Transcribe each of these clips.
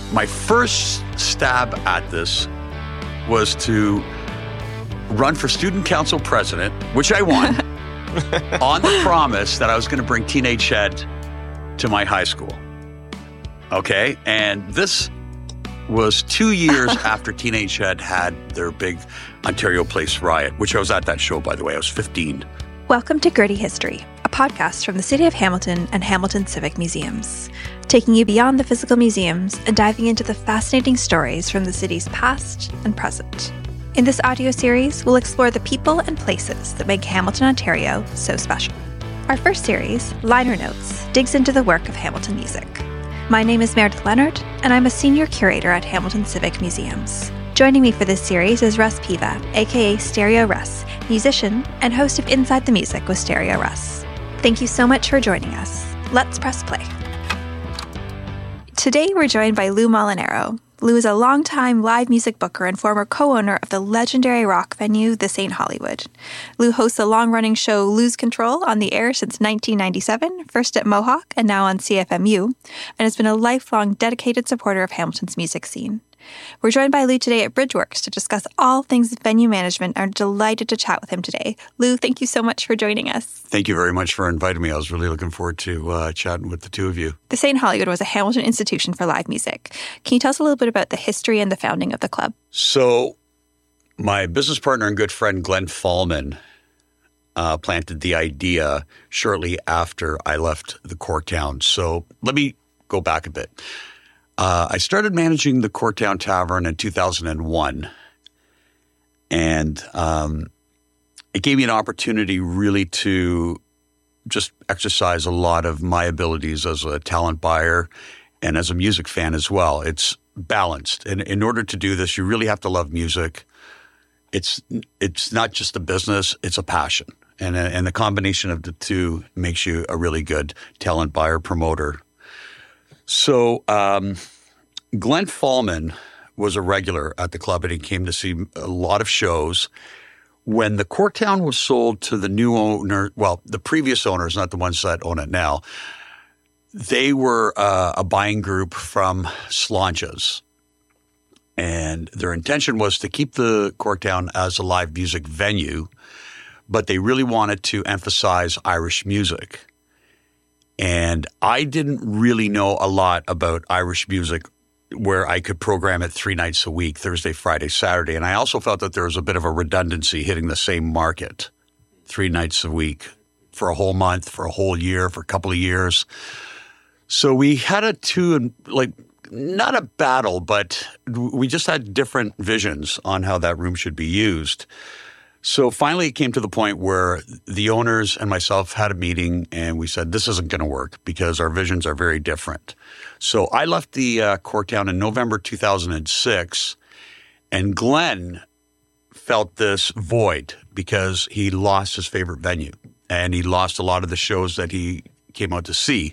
My first stab at this was to run for student council president, which I won, on the promise that I was going to bring Teenage Head to my high school. Okay? And this was 2 years after Teenage Head had their big Ontario Place riot, which I was at that show, by the way. I was 15. Welcome to Gritty History, a podcast from the City of Hamilton and Hamilton Civic Museums, taking you beyond the physical museums and diving into the fascinating stories from the city's past and present. In this audio series, we'll explore the people and places that make Hamilton, Ontario so special. Our first series, Liner Notes, digs into the work of Hamilton music. My name is Meredith Leonard, and I'm a senior curator at Hamilton Civic Museums. Joining me for this series is Russ Piva, aka Stereo Russ, musician and host of Inside the Music with Stereo Russ. Thank you so much for joining us. Let's press play. Today we're joined by Lou Molinaro. Lou is a longtime live music booker and former co-owner of the legendary rock venue, the St. Hollywood. Lou hosts a long-running show, Lose Control, on the air since 1997, first at Mohawk and now on CFMU, and has been a lifelong dedicated supporter of Hamilton's music scene. We're joined by Lou today at Bridgeworks to discuss all things venue management and are delighted to chat with him today. Lou, thank you so much for joining us. Thank you very much for inviting me. I was really looking forward to chatting with the two of you. The St. Hollywood was a Hamilton institution for live music. Can you tell us a little bit about the history and the founding of the club? So my business partner and good friend, Glenn Fallman, planted the idea shortly after I left the Corktown. So let me go back a bit. I started managing the Corktown Tavern in 2001, and it gave me an opportunity really to just exercise a lot of my abilities as a talent buyer and as a music fan as well. It's balanced, and in order to do this, you really have to love music. It's not just a business, it's a passion, and the combination of the two makes you a really good talent buyer promoter. So Glenn Fallman was a regular at the club, and he came to see a lot of shows. When the Corktown was sold to the new owner, well, the previous owners, not the ones that own it now, they were a buying group from Slanges. And their intention was to keep the Corktown as a live music venue, but they really wanted to emphasize Irish music. And I didn't really know a lot about Irish music where I could program it 3 nights a week, Thursday, Friday, Saturday. And I also felt that there was a bit of a redundancy hitting the same market 3 nights a week for a whole month, for a whole year, for a couple of years. So we had not a battle, but we just had different visions on how that room should be used. So finally it came to the point where the owners and myself had a meeting, and we said, this isn't going to work because our visions are very different. So I left the Corktown in November 2006, and Glenn felt this void because he lost his favorite venue, and he lost a lot of the shows that he came out to see.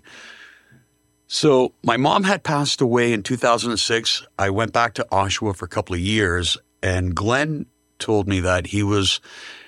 So my mom had passed away in 2006. I went back to Oshawa for a couple of years, and Glenn told me that he was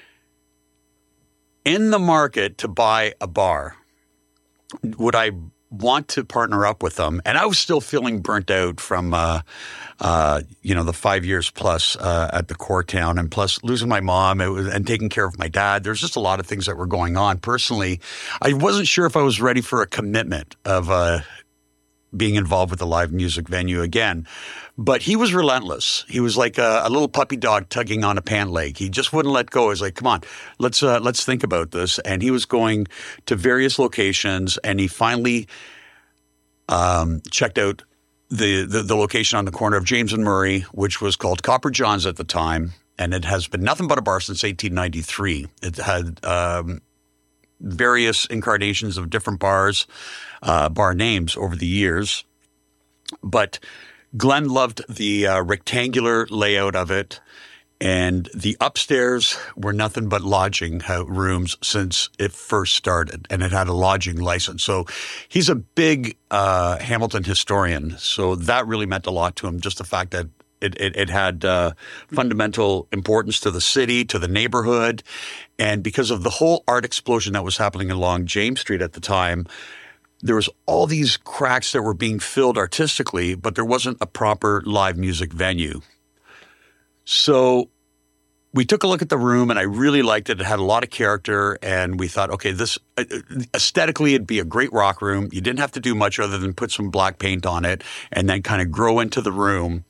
in the market to buy a bar. Would I want to partner up with them? And I was still feeling burnt out from, the 5 years plus at the Corktown, and plus losing my mom and taking care of my dad. There's just a lot of things that were going on. Personally, I wasn't sure if I was ready for a commitment of being involved with a live music venue again. But he was relentless. He was like a little puppy dog tugging on a pant leg. He just wouldn't let go. He was like, come on, let's think about this. And he was going to various locations, and he finally checked out the location on the corner of James and Murray, which was called Copper John's at the time. And it has been nothing but a bar since 1893. It had various incarnations of different bars, bar names over the years. But Glenn loved the rectangular layout of it, and the upstairs were nothing but lodging rooms since it first started, and it had a lodging license. So he's a big Hamilton historian, so that really meant a lot to him, just the fact that it had fundamental importance to the city, to the neighborhood, and because of the whole art explosion that was happening along James Street at the time, there was all these cracks that were being filled artistically, but there wasn't a proper live music venue. So we took a look at the room, and I really liked it. It had a lot of character, and we thought, okay, this aesthetically, it'd be a great rock room. You didn't have to do much other than put some black paint on it and then kind of grow into the room.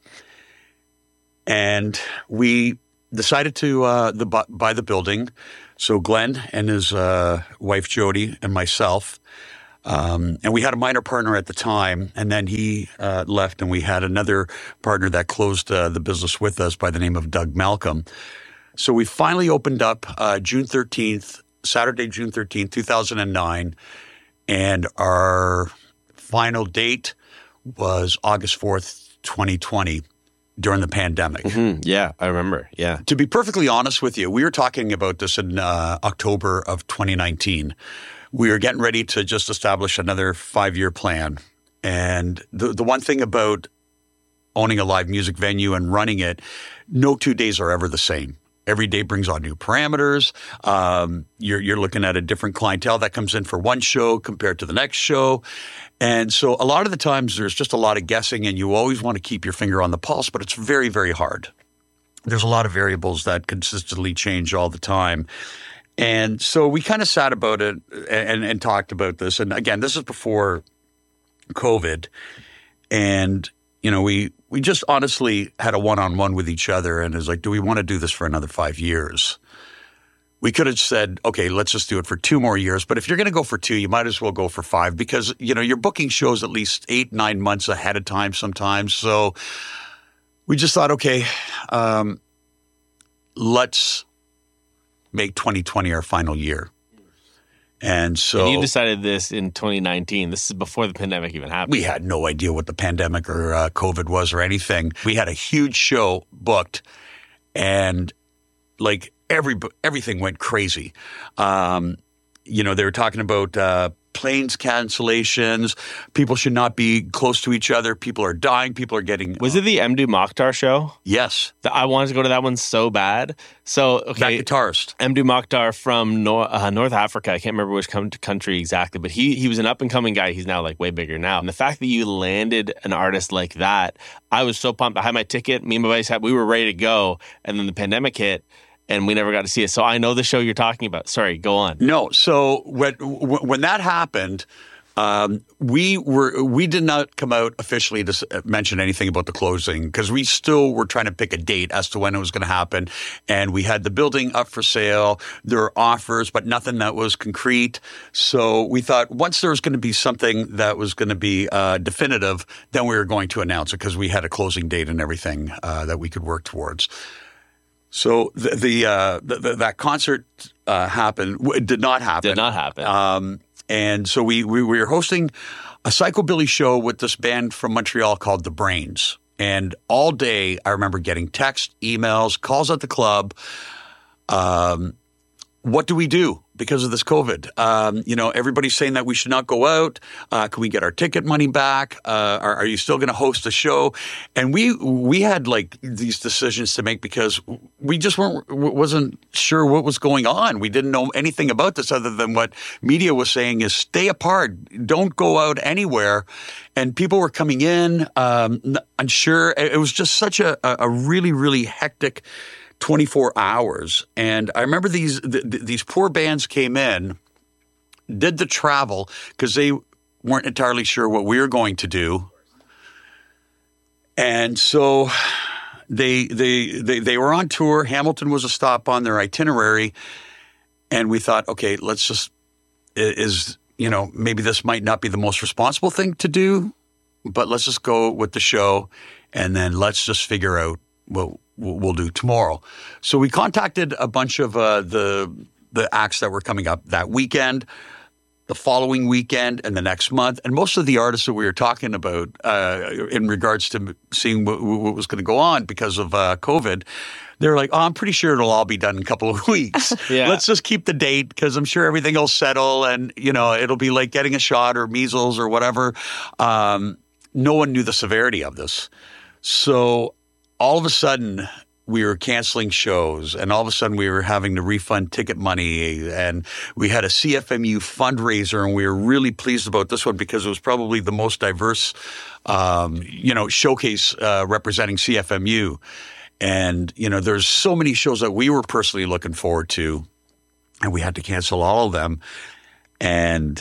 And we decided to buy the building. So Glenn and his wife, Jody, and myself, and we had a minor partner at the time, and then he left, and we had another partner that closed the business with us by the name of Doug Malcolm. So we finally opened up Saturday, June 13th, 2009, and our final date was August 4th, 2020, during the pandemic. Mm-hmm. Yeah, I remember. Yeah. To be perfectly honest with you, we were talking about this in October of 2019. We were getting ready to just establish another 5-year plan. And the one thing about owning a live music venue and running it, no 2 days are ever the same. Every day brings on new parameters. You're looking at a different clientele that comes in for one show compared to the next show. And so a lot of the times there's just a lot of guessing, and you always want to keep your finger on the pulse, but it's very, very hard. There's a lot of variables that consistently change all the time. And so we kind of sat about it and talked about this. And again, this is before COVID. And, you know, we just honestly had a one-on-one with each other, and it was like, do we want to do this for another 5 years? We could have said, okay, let's just do it for 2 more years. But if you're going to go for 2, you might as well go for 5, because, you know, you're booking shows at least 8-9 months ahead of time sometimes. So we just thought, okay, let's make 2020 our final year. And so you decided this in 2019. This is before the pandemic even happened. We had no idea what the pandemic or COVID was or anything. We had a huge show booked, and like everything went crazy. You know, they were talking about planes cancellations. People should not be close to each other. People are dying. People are getting... Was it the Mdu Mokhtar show? Yes. I wanted to go to that one so bad. So, okay. That guitarist. Mdu Mokhtar from North Africa. I can't remember which country exactly, but he was an up-and-coming guy. He's now like way bigger now. And the fact that you landed an artist like that, I was so pumped. I had my ticket. Me and my buddies we were ready to go. And then the pandemic hit, and we never got to see it. So I know the show you're talking about. Sorry, go on. No, so when that happened, we did not come out officially to mention anything about the closing, because we still were trying to pick a date as to when it was going to happen. And we had the building up for sale. There were offers, but nothing that was concrete. So we thought once there was going to be something that was going to be definitive, then we were going to announce it, because we had a closing date and everything that we could work towards. So that concert happened. It did not happen. Did not happen. And so we were hosting a psychobilly show with this band from Montreal called The Brains. And all day I remember getting texts, emails, calls at the club. What do we do because of this COVID? You know, everybody's saying that we should not go out. Can we get our ticket money back? Are you still going to host a show? And we had like these decisions to make, because we just wasn't sure what was going on. We didn't know anything about this other than what media was saying is stay apart, don't go out anywhere. And people were coming in unsure. It was just such a really, really hectic 24 hours. And I remember these poor bands came in, did the travel, because they weren't entirely sure what we were going to do. And so they were on tour. Hamilton was a stop on their itinerary. And we thought, okay, let's just, you know, maybe this might not be the most responsible thing to do, but let's just go with the show, and then let's just figure out what we'll do tomorrow. So we contacted a bunch of the acts that were coming up that weekend, the following weekend, and the next month. And most of the artists that we were talking about in regards to seeing what was going to go on because of COVID, they were like, oh, I'm pretty sure it'll all be done in a couple of weeks. Yeah. Let's just keep the date, because I'm sure everything will settle, and, you know, it'll be like getting a shot or measles or whatever. No one knew the severity of this. So all of a sudden, we were canceling shows, and all of a sudden we were having to refund ticket money, and we had a CFMU fundraiser, and we were really pleased about this one because it was probably the most diverse, showcase representing CFMU. And, there's so many shows that we were personally looking forward to, and we had to cancel all of them. And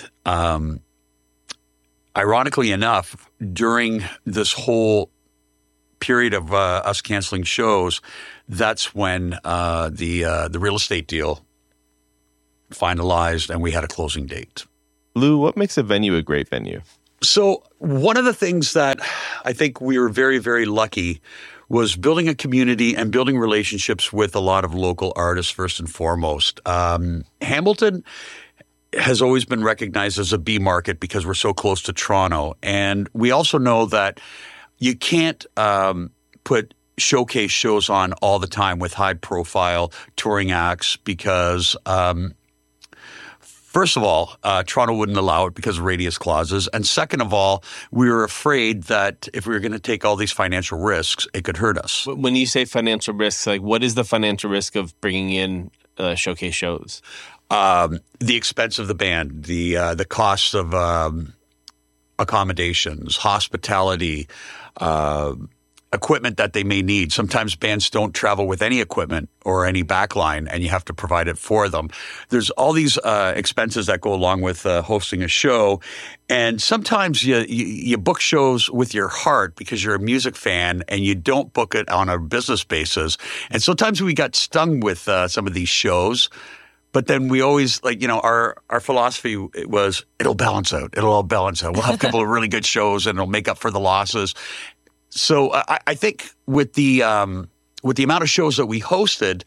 ironically enough, during this whole period of us canceling shows, that's when the real estate deal finalized and we had a closing date. Lou, what makes a venue a great venue? So one of the things that I think we were very, very lucky was building a community and building relationships with a lot of local artists first and foremost. Hamilton has always been recognized as a B market because we're so close to Toronto. And we also know that you can't put showcase shows on all the time with high-profile touring acts because, first of all, Toronto wouldn't allow it because of radius clauses. And second of all, we were afraid that if we were going to take all these financial risks, it could hurt us. When you say financial risks, like what is the financial risk of bringing in showcase shows? The expense of the band, the cost of accommodations, hospitality, equipment that they may need. Sometimes bands don't travel with any equipment or any backline, and you have to provide it for them. There's all these expenses that go along with hosting a show, and sometimes you book shows with your heart because you're a music fan, and you don't book it on a business basis. And sometimes we got stung with some of these shows. But then we always our philosophy was it'll balance out. It'll all balance out. We'll have a couple of really good shows and it'll make up for the losses. So I think with the amount of shows that we hosted,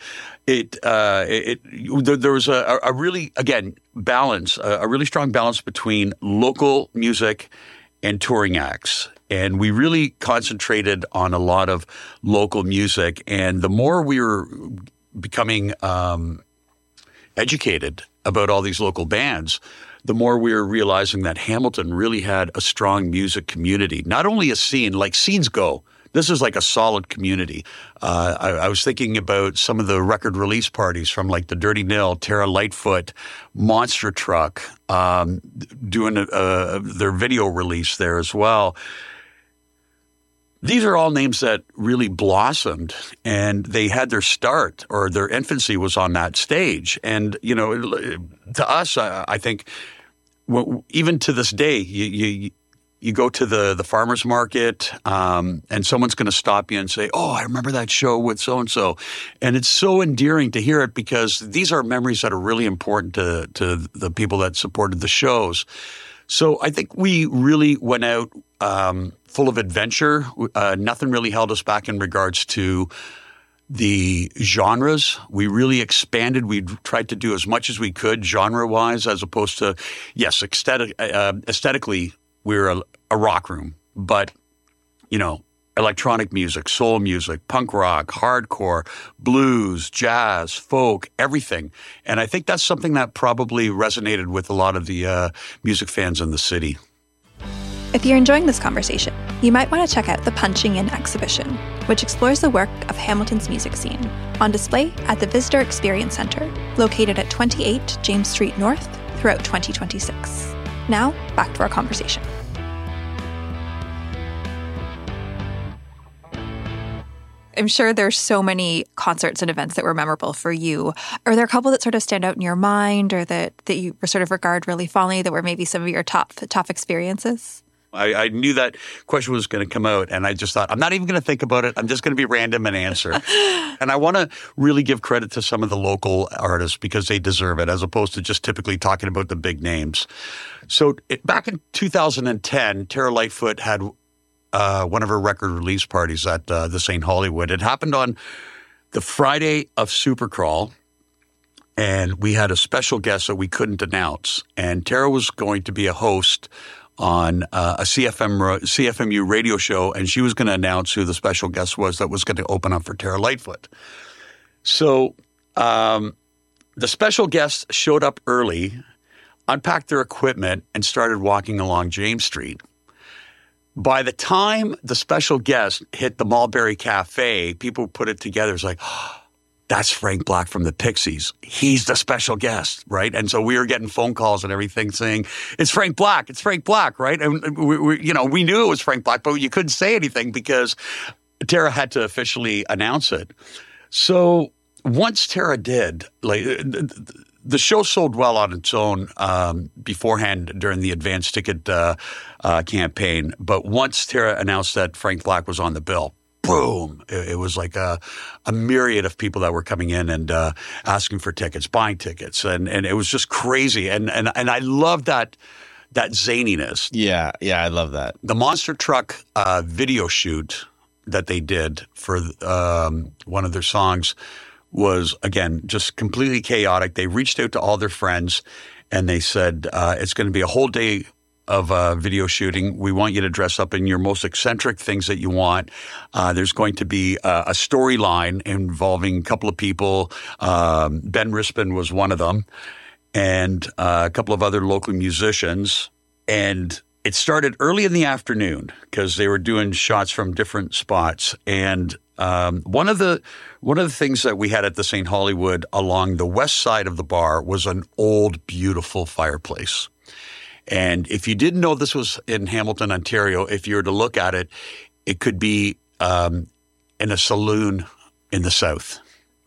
there was a really, again, balance, a really strong balance between local music and touring acts. And we really concentrated on a lot of local music. And the more we were becoming educated about all these local bands, the more we were realizing that Hamilton really had a strong music community. Not only a scene, like scenes go. This is like a solid community. I was thinking about some of the record release parties from like the Dirty Nil, Tara Lightfoot, Monster Truck, doing their video release there as well. These are all names that really blossomed, and they had their start or their infancy was on that stage. And, to us, I think even to this day, you go to the farmer's market and someone's going to stop you and say, oh, I remember that show with so-and-so. And it's so endearing to hear it because these are memories that are really important to the people that supported the shows. So I think we really went out full of adventure. Nothing really held us back in regards to the genres. We really expanded. We tried to do as much as we could genre-wise as opposed to, yes, aesthetically, we were a rock room. But, electronic music, soul music, punk rock, hardcore, blues, jazz, folk, everything. And I think that's something that probably resonated with a lot of the music fans in the city. If you're enjoying this conversation, you might want to check out the Punching In exhibition, which explores the work of Hamilton's music scene, on display at the Visitor Experience Centre, located at 28 James Street North, throughout 2026. Now, back to our conversation. I'm sure there's so many concerts and events that were memorable for you. Are there a couple that sort of stand out in your mind or that you sort of regard really fondly that were maybe some of your top experiences? I knew that question was going to come out, and I just thought, I'm not even going to think about it. I'm just going to be random and answer. And I want to really give credit to some of the local artists because they deserve it, as opposed to just typically talking about the big names. So back in 2010, Tara Lightfoot had one of her record release parties at the St. Hollywood. It happened on the Friday of Supercrawl, and we had a special guest that we couldn't announce. And Tara was going to be a host on a CFMU radio show, and she was going to announce who the special guest was that was going to open up for Tara Lightfoot. So the special guest showed up early, unpacked their equipment, and started walking along James Street. by the time the special guest hit the Mulberry Cafe, people put it together. It's like, oh, that's Frank Black from the Pixies. He's the special guest, right? And so we were getting phone calls and everything saying, it's Frank Black, right? And we knew it was Frank Black, but you couldn't say anything because Tara had to officially announce it. So once Tara did, like, the show sold well on its own beforehand during the advance ticket campaign. But once Tara announced that Frank Black was on the bill, boom, it was like a myriad of people that were coming in and asking for tickets, buying tickets. And it was just crazy. And I love that zaniness. Yeah, I love that. The Monster Truck video shoot that they did for one of their songs was, again, just completely chaotic. They reached out to all their friends and they said, it's going to be a whole day of video shooting. We want you to dress up in your most eccentric things that you want. There's going to be a storyline involving a couple of people. Ben Rispin was one of them, and a couple of other local musicians. And it started early in the afternoon because they were doing shots from different spots. And one of the things that we had at the St. Hollywood along the west side of the bar was an old, beautiful fireplace. And if you didn't know this was in Hamilton, Ontario, if you were to look at it, it could be in a saloon in the south.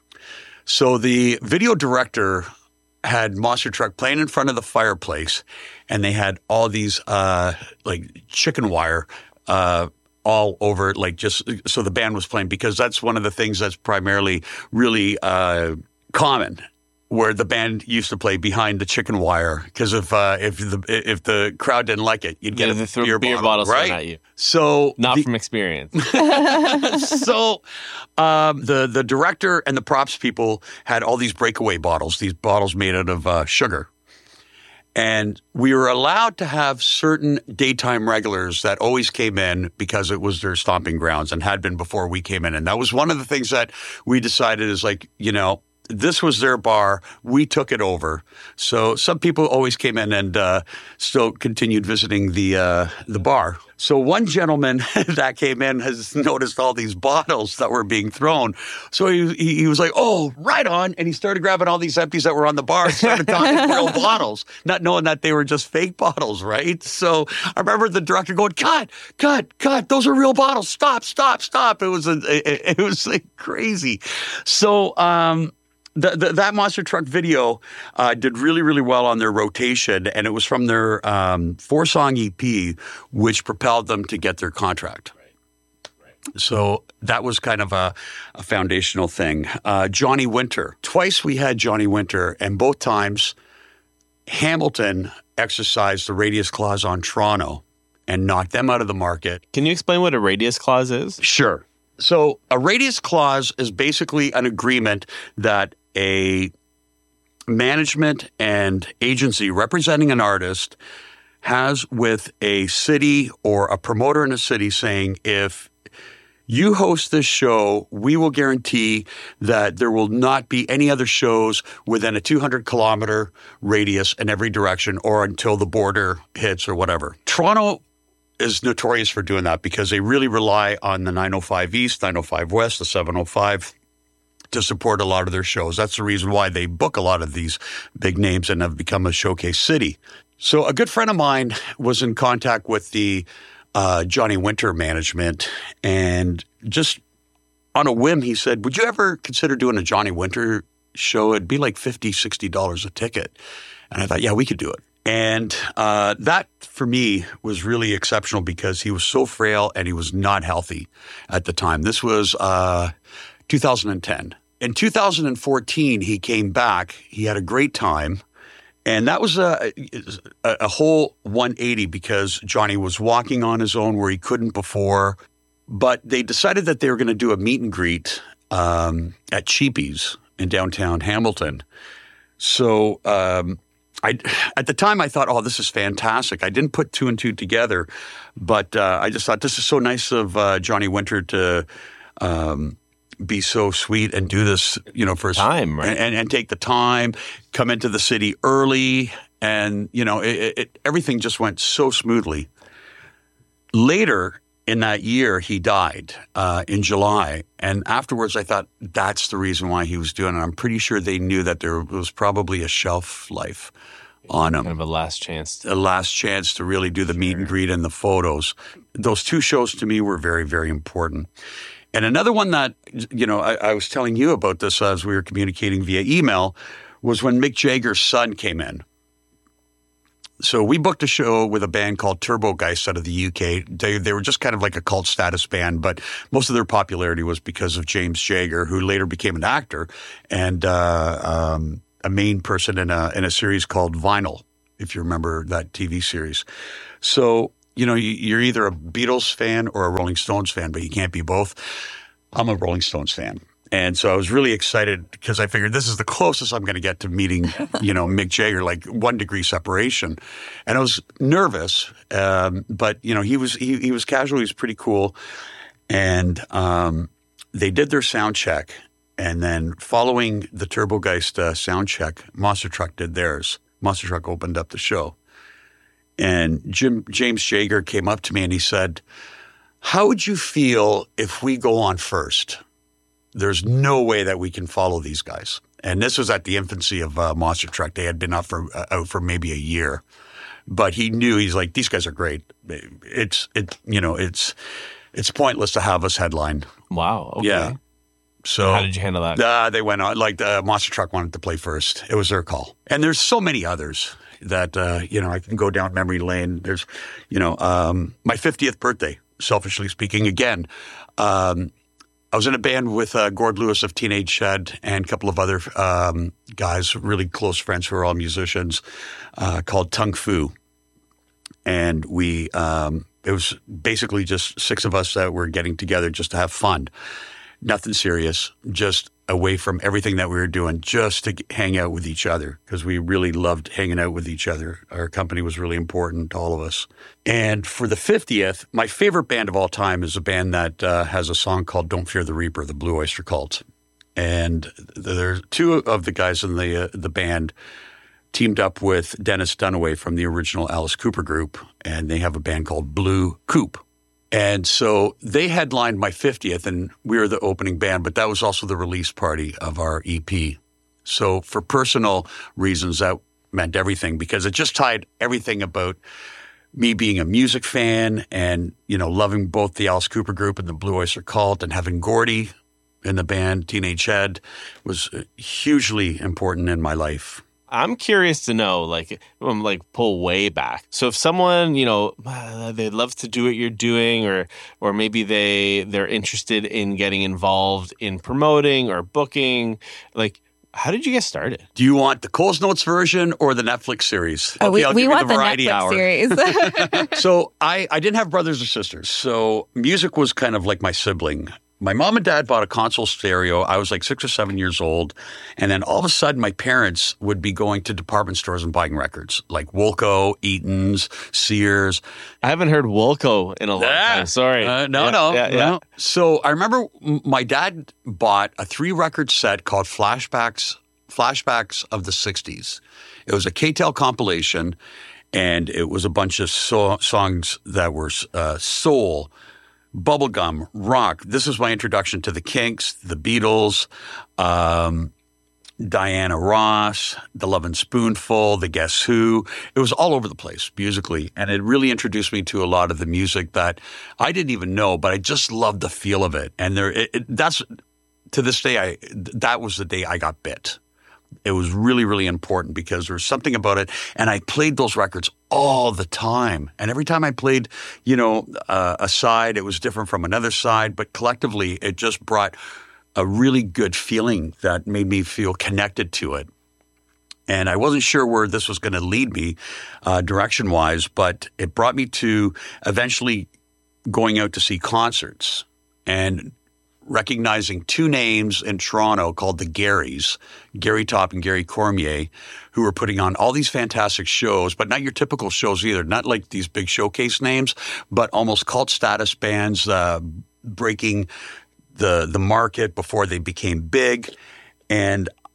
So the video director had Monster Truck playing in front of the fireplace, and they had all these like chicken wire all over it, like just so the band was playing, because that's one of the things that's primarily really common, where the band used to play behind the chicken wire, because if the crowd didn't like it, you'd get a beer bottle right at you. So not from experience. So the director and the props people had all these breakaway bottles, these bottles made out of sugar. And we were allowed to have certain daytime regulars that always came in because it was their stomping grounds and had been before we came in. And that was one of the things that we decided is like, this was their bar. We took it over. So some people always came in and still continued visiting the bar. So one gentleman that came in has noticed all these bottles that were being thrown. So he was like, oh, right on. And he started grabbing all these empties that were on the bar and started talking real bottles, not knowing that they were just fake bottles, right? So I remember the director going, cut, those are real bottles. Stop. It was like crazy. So that Monster Truck video did really, really well on their rotation, and it was from their 4-song EP, which propelled them to get their contract. Right. So that was kind of a foundational thing. Johnny Winter. Twice we had Johnny Winter, and both times Hamilton exercised the radius clause on Toronto and knocked them out of the market. Can you explain what a radius clause is? Sure. So a radius clause is basically an agreement that a management and agency representing an artist has with a city or a promoter in a city saying, if you host this show, we will guarantee that there will not be any other shows within a 200-kilometer radius in every direction or until the border hits or whatever. Toronto is notorious for doing that because they really rely on the 905 East, 905 West, the 705 to support a lot of their shows. That's the reason why they book a lot of these big names and have become a showcase city. So a good friend of mine was in contact with the Johnny Winter management, and just on a whim, he said, would you ever consider doing a Johnny Winter show? It'd be like $50, $60 a ticket. And I thought, yeah, we could do it. And that, for me, was really exceptional because he was so frail and he was not healthy at the time. This was 2010. In 2014, he came back. He had a great time. And that was a whole 180 because Johnny was walking on his own where he couldn't before. But they decided that they were going to do a meet and greet at Cheapy's in downtown Hamilton. So at the time, I thought, oh, this is fantastic. I didn't put two and two together, but I just thought this is so nice of Johnny Winter to be so sweet and do this, for his time, right? And take the time, come into the city early, and everything just went so smoothly. Later in that year, he died in July. And afterwards, I thought that's the reason why he was doing it. I'm pretty sure they knew that there was probably a shelf life on him. Kind of a last chance. A last chance to really do the meet and greet and the photos. Those two shows to me were very, very important. And another one that, I was telling you about this as we were communicating via email was when Mick Jagger's son came in. So we booked a show with a band called Turbogeist out of the UK. They were just kind of like a cult status band, but most of their popularity was because of James Jagger, who later became an actor and a main person in a series called Vinyl, if you remember that TV series. So, you're either a Beatles fan or a Rolling Stones fan, but you can't be both. I'm a Rolling Stones fan. And so I was really excited because I figured this is the closest I'm going to get to meeting, Mick Jagger, like 1 degree separation. And I was nervous, but he was casual. He was pretty cool. And they did their sound check, and then following the Turbogeist sound check, Monster Truck did theirs. Monster Truck opened up the show, and James Jagger came up to me and he said, "How would you feel if we go on first? There's no way that we can follow these guys." And this was at the infancy of Monster Truck. They had been out for maybe a year, but he knew, he's like, these guys are great. It's pointless to have us headline. Wow. Okay. Yeah. So how did you handle that? They went on, like Monster Truck wanted to play first. It was their call. And there's so many others that, I can go down memory lane. There's, my 50th birthday, selfishly speaking, again, I was in a band with Gord Lewis of Teenage Shed and a couple of other guys, really close friends who are all musicians, called Tung Fu. And it was basically just 6 of us that were getting together just to have fun. Nothing serious, just away from everything that we were doing, just to hang out with each other, because we really loved hanging out with each other. Our company was really important to all of us. And for the 50th, my favorite band of all time is a band that has a song called Don't Fear the Reaper, the Blue Oyster Cult. And there's 2 of the guys in the band teamed up with Dennis Dunaway from the original Alice Cooper group, and they have a band called Blue Coop. And so they headlined my 50th, and we were the opening band, but that was also the release party of our EP. So for personal reasons, that meant everything, because it just tied everything about me being a music fan and, loving both the Alice Cooper group and the Blue Oyster Cult, and having Gordy in the band, Teenage Shed, was hugely important in my life. I'm curious to know, pull way back. So if someone, they love to do what you're doing, or maybe they're interested in getting involved in promoting or booking, how did you get started? Do you want the Coles Notes version or the Netflix series? Okay, we want the Netflix series. So I didn't have brothers or sisters. So music was kind of like my sibling. My mom and dad bought a console stereo. I was like 6 or 7 years old. And then all of a sudden, my parents would be going to department stores and buying records like Woolco, Eaton's, Sears. I haven't heard Woolco in a long time. Sorry. No. So I remember my dad bought a 3-record set called Flashbacks of the 60s. It was a K-Tel compilation, and it was a bunch of songs that were soul, bubblegum, rock. This was my introduction to the Kinks, the Beatles, Diana Ross, the Lovin' Spoonful, the Guess Who. It was all over the place musically, and it really introduced me to a lot of the music that I didn't even know, but I just loved the feel of it. And that's, to this day, that was the day I got bit. It was really, really important because there was something about it. And I played those records all the time. And every time I played, a side, it was different from another side. But collectively, it just brought a really good feeling that made me feel connected to it. And I wasn't sure where this was going to lead me direction-wise, but it brought me to eventually going out to see concerts and recognizing 2 names in Toronto called the Garys, Gary Top and Gary Cormier, who were putting on all these fantastic shows, but not your typical shows either, not like these big showcase names, but almost cult status bands breaking the market before they became big. And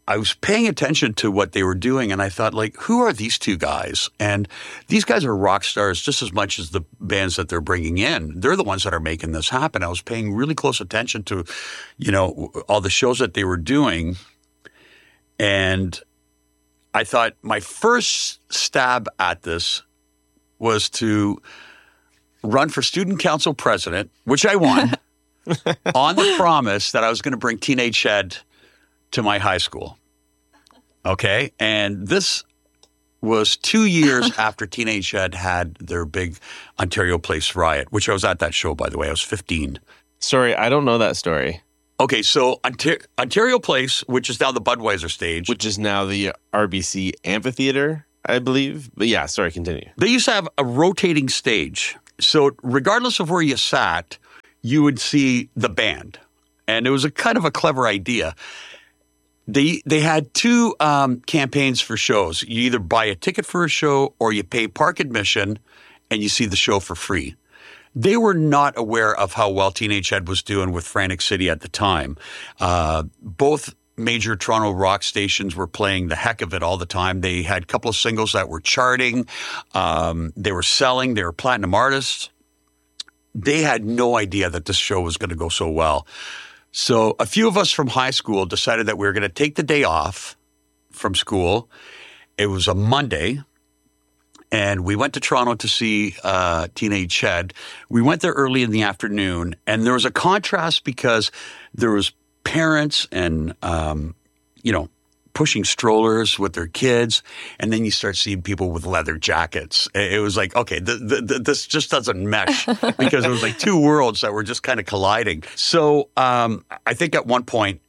I was paying attention to what they were doing, and I thought, like, who are these two guys? And these guys are rock stars just as much as the bands that they're bringing in. They're the ones that are making this happen. I was paying really close attention to, all the shows that they were doing. And I thought my first stab at this was to run for student council president, which I won, on the promise that I was going to bring Teenage Head to my high school. Okay. And this was 2 years after Teenage Head had their big Ontario Place riot, which I was at that show, by the way. I was 15. Sorry, I don't know that story. Okay. So Ontario Place, which is now the Budweiser stage. Which is now the RBC Amphitheater, I believe. But yeah, sorry, continue. They used to have a rotating stage. So regardless of where you sat, you would see the band. And it was a kind of a clever idea. They had two campaigns for shows. You either buy a ticket for a show or you pay park admission and you see the show for free. They were not aware of how well Teenage Head was doing with Frantic City at the time. Both major Toronto rock stations were playing the heck of it all the time. They had a couple of singles that were charting. They were selling. They were platinum artists. They had no idea that this show was going to go so well. So a few of us from high school decided that we were going to take the day off from school. It was a Monday, and we went to Toronto to see Teenage Head. We went there early in the afternoon, and there was a contrast because there was parents and, pushing strollers with their kids, and then you start seeing people with leather jackets. It was like, okay, this just doesn't mesh because it was like two worlds that were just kind of colliding. So I think at one point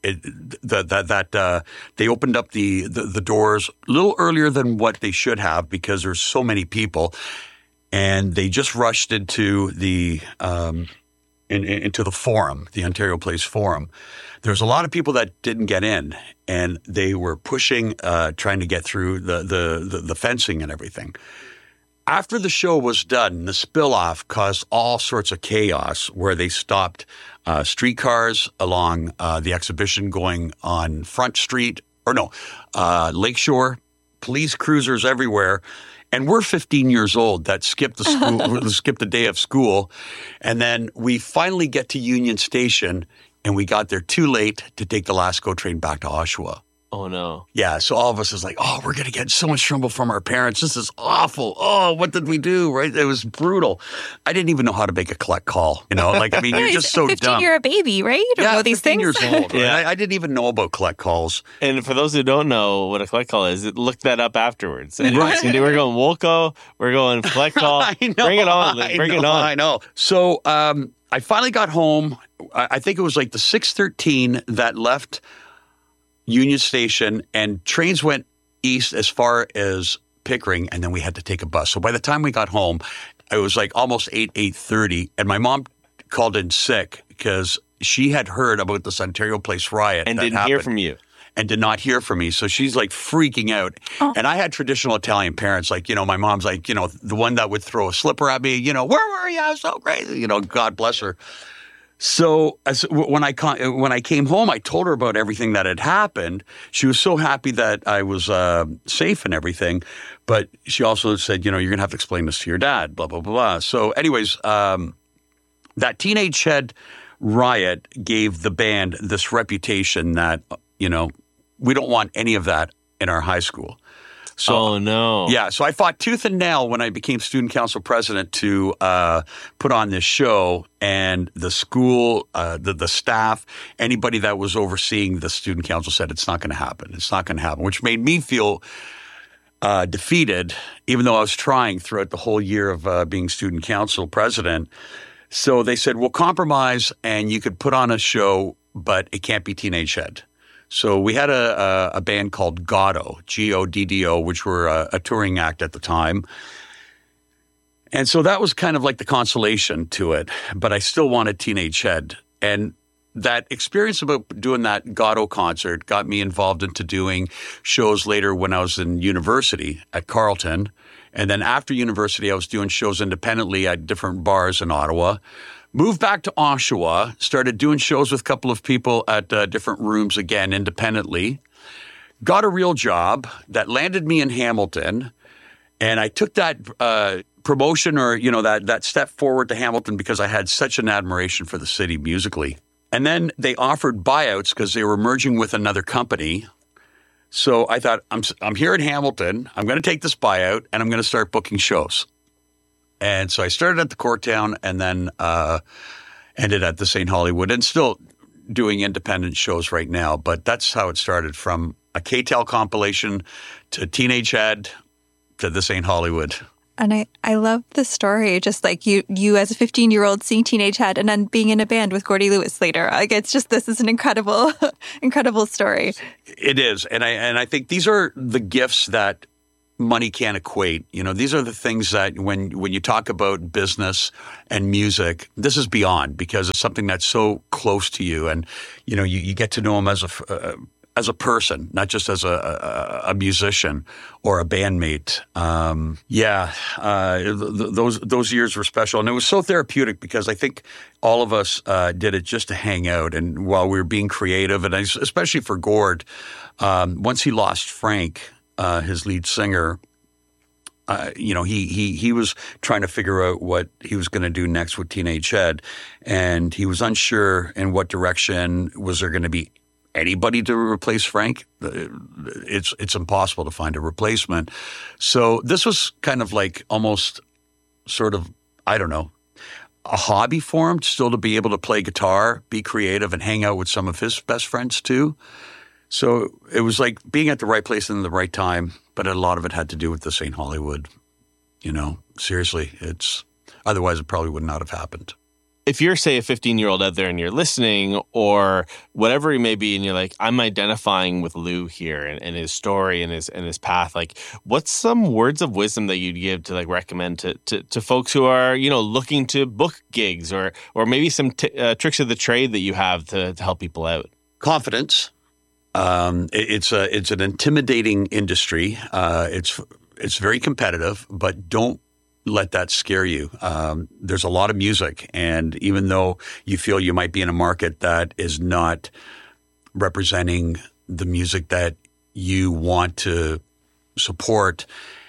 they opened up the doors a little earlier than what they should have because there's so many people, and they just rushed into the forum, the Ontario Place Forum. There's a lot of people that didn't get in, and they were pushing, trying to get through the fencing and everything. After the show was done, the spill-off caused all sorts of chaos where they stopped streetcars along the exhibition going on Front Street, Lakeshore, police cruisers everywhere. And we're 15 years old that skipped the school, skipped the day of school. And then we finally get to Union Station, and we got there too late to take the last GO train back to Oshawa. Oh, no. Yeah, so all of us is like, oh, we're going to get in so much trouble from our parents. This is awful. Oh, what did we do, right? It was brutal. I didn't even know how to make a collect call, you're just so 15, dumb. You're a baby, right? You don't know these things. 15 years old. Right? Yeah. I didn't even know about collect calls. And for those who don't know what a collect call is, look that up afterwards. And Right. We're going Woolco, we're going collect call. I know. Bring it on, Luke. Bring it on. I know. So I finally got home. I think it was like the 6:13 that left Union Station, and trains went east as far as Pickering, and then we had to take a bus. So by the time we got home, it was like almost 8:30, and my mom called in sick because she had heard about this Ontario Place riot And that didn't happened. hear from you. And did not hear from me. So she's like freaking out. Oh. And I had traditional Italian parents. Like, my mom's like, the one that would throw a slipper at me, where were you? I was so crazy. God bless her. So when I came home, I told her about everything that had happened. She was so happy that I was safe and everything. But she also said, you're going to have to explain this to your dad, blah, blah, blah, blah. So anyways, that Teenage Head riot gave the band this reputation that, we don't want any of that in our high school. So, oh, no. Yeah. So I fought tooth and nail when I became student council president to put on this show, and the school, the staff, anybody that was overseeing the student council said, it's not going to happen. It's not going to happen, which made me feel defeated, even though I was trying throughout the whole year of being student council president. So they said, we'll compromise and you could put on a show, but it can't be Teenage Head. So we had a band called Goddo, Goddo, which were a touring act at the time. And so that was kind of like the consolation to it, but I still wanted Teenage Head. And that experience about doing that Goddo concert got me involved into doing shows later when I was in university at Carleton. And then after university, I was doing shows independently at different bars in Ottawa. Moved back to Oshawa, started doing shows with a couple of people at different rooms again independently. got a real job that landed me in Hamilton. And I took that promotion or, that step forward to Hamilton because I had such an admiration for the city musically. And then they offered buyouts because they were merging with another company. So I thought, I'm here in Hamilton. I'm going to take this buyout and I'm going to start booking shows. And so I started at the Courttown and then ended at the St. Hollywood and still doing independent shows right now. But that's how it started, from a K-Tel compilation to Teenage Head to the St. Hollywood. And I love the story, just like you as a 15-year-old seeing Teenage Head and then being in a band with Gordy Lewis later. Like, it's just, this is an incredible, incredible story. It is. And I think these are the gifts that money can't equate. These are the things that when you talk about business and music, this is beyond, because it's something that's so close to you. And, you get to know them as a person, not just as a musician or a bandmate. Those years were special. And it was so therapeutic because I think all of us did it just to hang out. And while we were being creative, and especially for Gord, once he lost Frank, his lead singer, he was trying to figure out what he was going to do next with Teenage Head. And he was unsure in what direction. Was there going to be anybody to replace Frank? It's impossible to find a replacement. So this was kind of like almost sort of, I don't know, a hobby for him, still to be able to play guitar, be creative, and hang out with some of his best friends too. So it was like being at the right place and the right time, but a lot of it had to do with the St. Hollywood. Seriously, otherwise it probably would not have happened. If you're, say, a 15-year-old out there and you're listening or whatever it may be, and you're like, I'm identifying with Lou here and his story and his path, like, what's some words of wisdom that you'd give to recommend to folks who are, looking to book gigs or maybe some tricks of the trade that you have to help people out? Confidence. It's an intimidating industry. It's very competitive, but don't let that scare you. There's a lot of music, and even though you feel you might be in a market that is not representing the music that you want to support,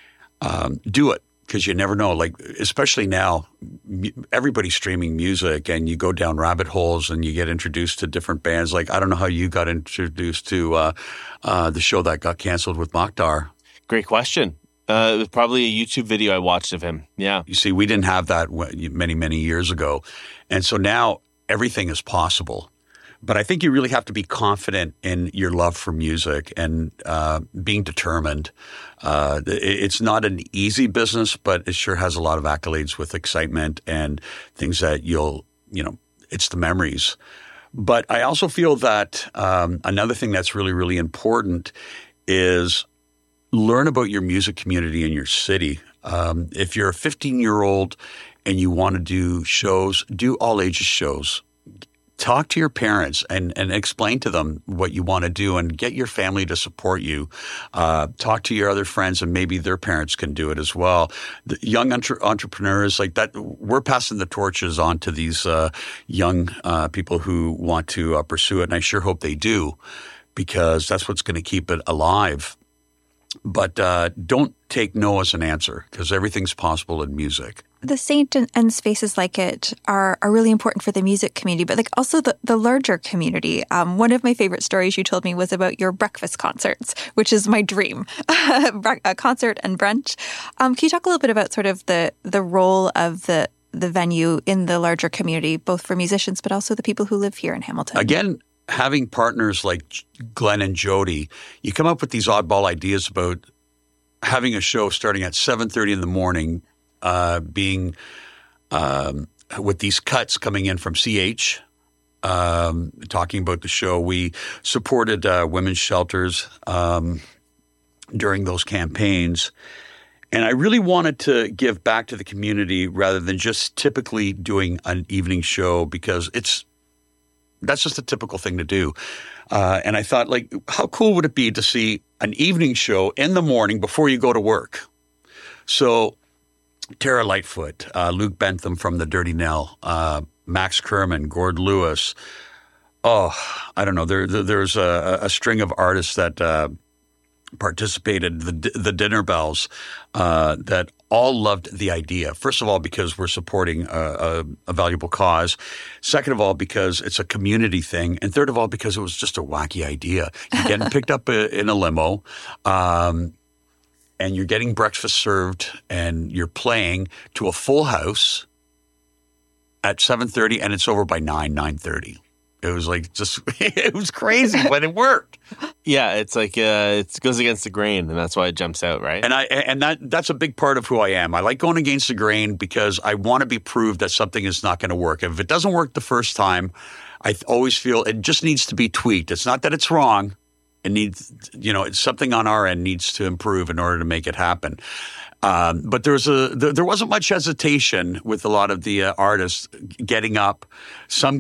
do it, because you never know. Like, especially now, everybody's streaming music, and you go down rabbit holes and you get introduced to different bands. Like, I don't know how you got introduced to the show that got canceled with Mokhtar. Great question. It was probably a YouTube video I watched of him. Yeah. You see, we didn't have that many, many years ago. And so now everything is possible. But I think you really have to be confident in your love for music and being determined. It's not an easy business, but it sure has a lot of accolades with excitement and things that it's the memories. But I also feel that another thing that's really, really important is learn about your music community in your city. If you're a 15-year-old and you want to do shows, do all ages shows. Talk to your parents and explain to them what you want to do and get your family to support you. Talk to your other friends and maybe their parents can do it as well. The young entrepreneurs like that, we're passing the torches on to these young people who want to pursue it. And I sure hope they do, because that's what's going to keep it alive. But don't take no as an answer, because everything's possible in music. The Saint and spaces like it are really important for the music community, but also the larger community. One of my favorite stories you told me was about your breakfast concerts, which is my dream, a concert and brunch. Can you talk a little bit about sort of the role of the venue in the larger community, both for musicians, but also the people who live here in Hamilton? Again, having partners like Glenn and Jody, you come up with these oddball ideas about having a show starting at 7:30 in the morning, being with these cuts coming in from CH, talking about the show. We supported women's shelters during those campaigns. And I really wanted to give back to the community rather than just typically doing an evening show, because that's just a typical thing to do. And I thought, like, how cool would it be to see an evening show in the morning before you go to work? So Tara Lightfoot, Luke Bentham from the Dirty Nell, Max Kerman, Gord Lewis. Oh, I don't know. There's a string of artists that participated, the dinner bells, that all loved the idea. First of all, because we're supporting a valuable cause. Second of all, because it's a community thing. And third of all, because it was just a wacky idea. You're getting picked up in a limo, and you're getting breakfast served, and you're playing to a full house at 7:30, and it's over by 9:30. It was like it was crazy, but it worked. Yeah, it's like it goes against the grain, and that's why it jumps out, right? And that's a big part of who I am. I like going against the grain because I want to be proved that something is not going to work. If it doesn't work the first time, I always feel it just needs to be tweaked. It's not that it's wrong. It needs, it's something on our end needs to improve in order to make it happen. But there wasn't much hesitation with a lot of the artists getting up. Some